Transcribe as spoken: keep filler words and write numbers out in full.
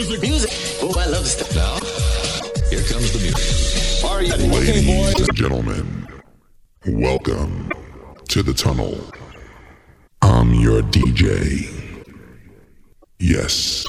music. Music. Oh, I love this stuff. Now, here comes the music. Are you Ladies okay, boys? and gentlemen, welcome to the tunnel. I'm your D J. Yes,